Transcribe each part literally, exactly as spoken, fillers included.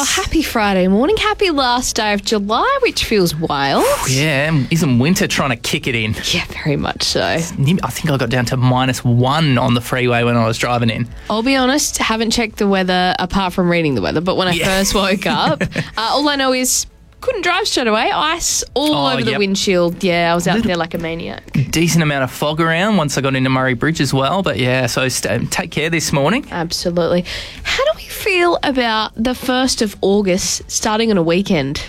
happy Friday morning. Happy last day of July, which feels wild. Yeah, isn't winter trying to kick it in? Yeah, very much so. I think I got down to minus one on the freeway when I was driving in. I'll be honest, haven't checked the weather apart from reading the weather, but when I Yeah. first woke up, uh, all I know is couldn't drive straight away. Ice all Oh, over the yep. windshield. Yeah, I was out Little- there like a maniac. Decent amount of fog around once I got into Murray Bridge as well. But yeah, so st- take care this morning. Absolutely. How do we feel about the first of August starting on a weekend?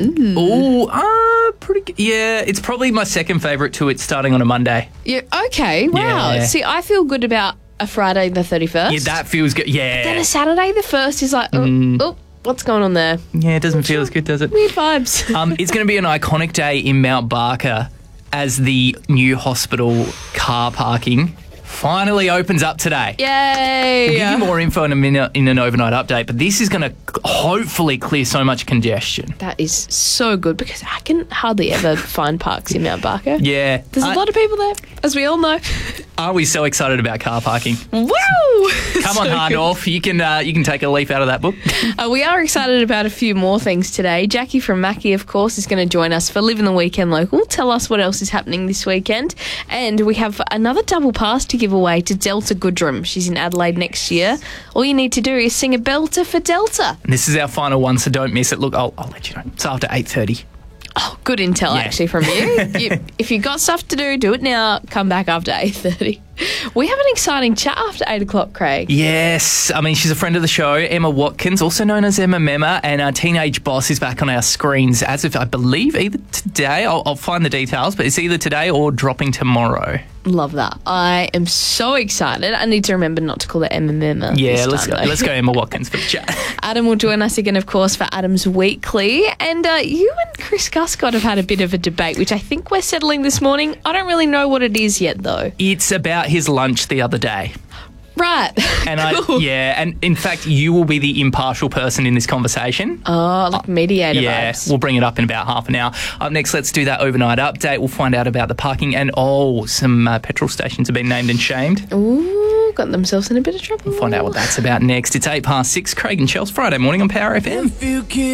Oh, uh, pretty good. Yeah, it's probably my second favourite to it starting on a Monday. Yeah, okay, wow. Yeah. See, I feel good about a Friday the thirty-first. Yeah, that feels good. Then Yeah. a Saturday the first is like, oh, Mm. oh what's going on there? Yeah, it doesn't feel as good, does it? Weird vibes. Um, it's going to be an iconic day in Mount Barker as the new hospital car parking finally opens up today. Yay. We'll give you more info in a minute in an overnight update, but this is going to hopefully clear so much congestion. That is so good because I can hardly ever find parks in Mount Barker. Yeah. There's a Uh, lot of people there, as we all know. Are we so excited about car parking? Woo! Come on, Hardorf. You can uh, you can take a leaf out of that book. Uh, we are excited about a few more things today. Jackie from Mackie, of course, is going to join us for Living the Weekend Local. Tell us what else is happening this weekend. And we have another double pass to give away to Delta Goodrum. She's in Adelaide next year. All you need to do is sing a belter for Delta. And this is our final one, so don't miss it. Look, I'll, I'll let you know. It's after eight thirty. Oh, good intel, Yeah. actually, from you. you. If you've got stuff to do, do it now. Come back after eight thirty. We have an exciting chat after eight o'clock, Craig. Yes. I mean, she's a friend of the show, Emma Watkins, also known as Emma Memma, and our Teenage Boss is back on our screens as of, I believe, either today. I'll, I'll find the details, but it's either today or dropping tomorrow. Love that. I am so excited. I need to remember not to call it Emma Memma. Yeah, this let's time, go. though. Let's go, Emma Watkins, for the chat. Adam will join us again, of course, for Adam's Weekly. And uh, you and Chris Guscott have had a bit of a debate, which I think we're settling this morning. I don't really know what it is yet, though. It's about his lunch the other day. Right. And I, Cool. yeah, and in fact, you will be the impartial person in this conversation. Oh, like mediator Yeah, vibes. we'll bring it up in about half an hour. Up next, let's do that overnight update. We'll find out about the parking and, oh, some uh, petrol stations have been named and shamed. Ooh, got themselves in a bit of trouble. Find out what that's about next. It's eight past six. Craig and Chels, Friday morning on Power F M.